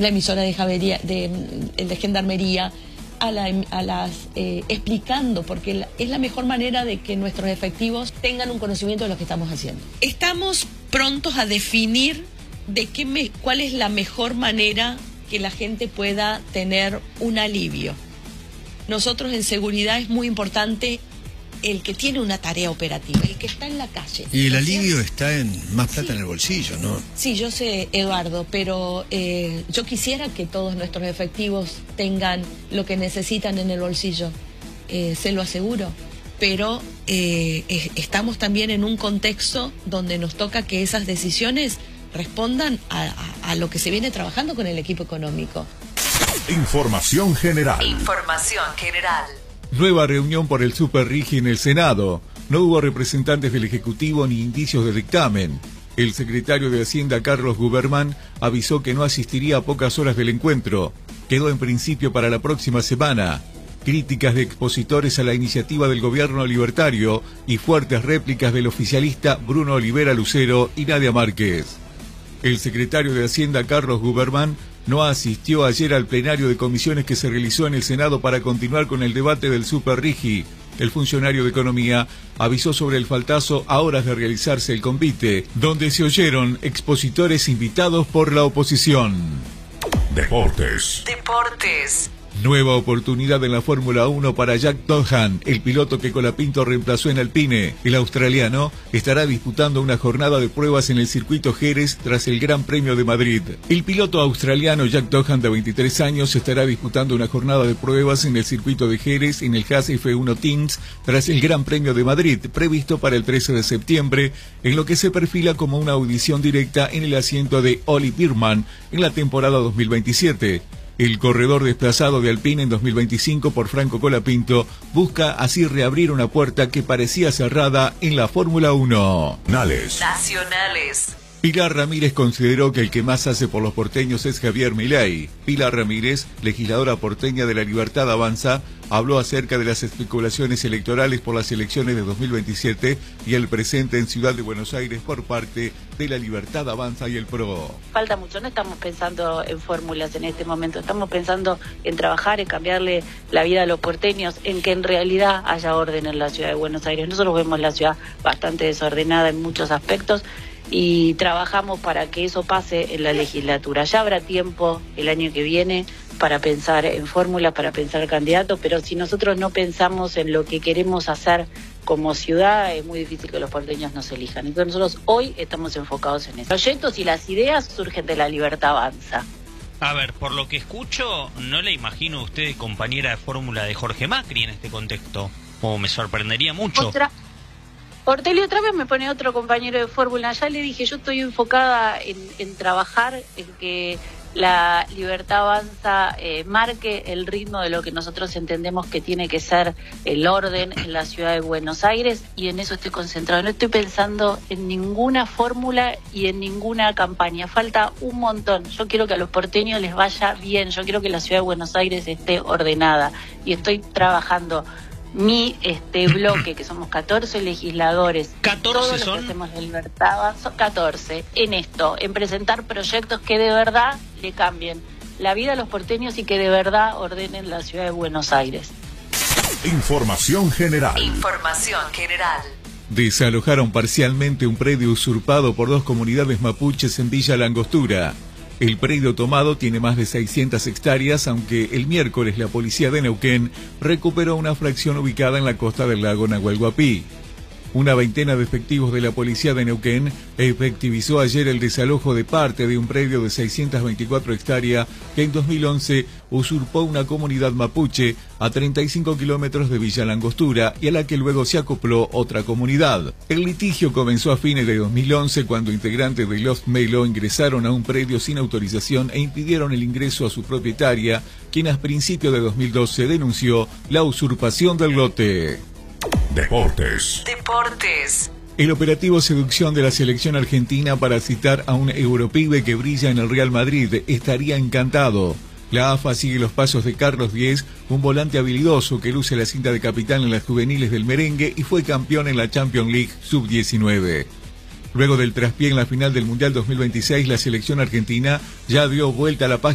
la emisora de Gendarmería, explicando, porque es la mejor manera de que nuestros efectivos tengan un conocimiento de lo que estamos haciendo. Estamos prontos a definir cuál es la mejor manera que la gente pueda tener un alivio. Nosotros en seguridad es muy importante el que tiene una tarea operativa, el que está en la calle. Y el alivio está en más plata en el bolsillo, ¿no? Sí, yo sé, Eduardo, pero yo quisiera que todos nuestros efectivos tengan lo que necesitan en el bolsillo, se lo aseguro. Pero estamos también en un contexto donde nos toca que esas decisiones respondan a lo que se viene trabajando con el equipo económico. Información general. Información general. Nueva reunión por el Super Rigi en el Senado. No hubo representantes del Ejecutivo ni indicios de dictamen. El secretario de Hacienda, Carlos Guberman, avisó que no asistiría a pocas horas del encuentro. Quedó en principio para la próxima semana. Críticas de expositores a la iniciativa del gobierno libertario y fuertes réplicas del oficialista Bruno Olivera Lucero y Nadia Márquez. El secretario de Hacienda, Carlos Guberman, no asistió ayer al plenario de comisiones que se realizó en el Senado para continuar con el debate del Super Rigi. El funcionario de Economía avisó sobre el faltazo a horas de realizarse el convite, donde se oyeron expositores invitados por la oposición. Deportes. Nueva oportunidad en la Fórmula 1 para Jack Doohan, el piloto que Colapinto reemplazó en Alpine. El australiano estará disputando una jornada de pruebas en el circuito Jerez tras el Gran Premio de Madrid. El piloto australiano Jack Doohan, de 23 años, estará disputando una jornada de pruebas en el circuito de Jerez en el Haas F1 Teams tras el Gran Premio de Madrid, previsto para el 13 de septiembre, en lo que se perfila como una audición directa en el asiento de Ollie Bearman en la temporada 2027. El corredor desplazado de Alpine en 2025 por Franco Colapinto busca así reabrir una puerta que parecía cerrada en la Fórmula 1. Nacionales. Pilar Ramírez consideró que el que más hace por los porteños es Javier Milei. Pilar Ramírez, legisladora porteña de La Libertad Avanza, habló acerca de las especulaciones electorales por las elecciones de 2027 y el presente en Ciudad de Buenos Aires por parte de La Libertad Avanza y el PRO. Falta mucho, no estamos pensando en fórmulas en este momento, estamos pensando en trabajar, en cambiarle la vida a los porteños, en que en realidad haya orden en la Ciudad de Buenos Aires. Nosotros vemos la ciudad bastante desordenada en muchos aspectos y trabajamos para que eso pase en la legislatura. Ya habrá tiempo el año que viene para pensar en fórmulas, para pensar candidatos, pero si nosotros no pensamos en lo que queremos hacer como ciudad, es muy difícil que los porteños nos elijan. Entonces nosotros hoy estamos enfocados en eso. Los proyectos y las ideas surgen de La Libertad Avanza. A ver, por lo que escucho, no le imagino a usted compañera de fórmula de Jorge Macri en este contexto, o me sorprendería mucho. Ortelio otra vez me pone otro compañero de fórmula. Ya le dije, yo estoy enfocada en trabajar, en que La Libertad Avanza marque el ritmo de lo que nosotros entendemos que tiene que ser el orden en la ciudad de Buenos Aires, y en eso estoy concentrado. No estoy pensando en ninguna fórmula y en ninguna campaña. Falta un montón. Yo quiero que a los porteños les vaya bien. Yo quiero que la ciudad de Buenos Aires esté ordenada. Y estoy trabajando mi bloque, que somos 14 legisladores, 14 son, que hacemos de Libertad, son 14 en esto, en presentar proyectos que de verdad le cambien la vida a los porteños y que de verdad ordenen la ciudad de Buenos Aires. Información general. Desalojaron parcialmente un predio usurpado por 2 comunidades mapuches en Villa La Angostura. El predio tomado tiene más de 600 hectáreas, aunque el miércoles la policía de Neuquén recuperó una fracción ubicada en la costa del lago Nahuel Huapi. Una veintena de efectivos de la policía de Neuquén efectivizó ayer el desalojo de parte de un predio de 624 hectáreas que en 2011 usurpó una comunidad mapuche a 35 kilómetros de Villa La Angostura y a la que luego se acopló otra comunidad. El litigio comenzó a fines de 2011 cuando integrantes de Lost Melo ingresaron a un predio sin autorización e impidieron el ingreso a su propietaria, quien a principios de 2012 denunció la usurpación del lote. Deportes. El operativo seducción de la selección argentina para citar a un europibe que brilla en el Real Madrid estaría encantado. La AFA sigue los pasos de Carlos Díez, un volante habilidoso que luce la cinta de capitán en las juveniles del merengue y fue campeón en la Champions League Sub-19. Luego del traspié en la final del Mundial 2026, la selección argentina ya dio vuelta a la página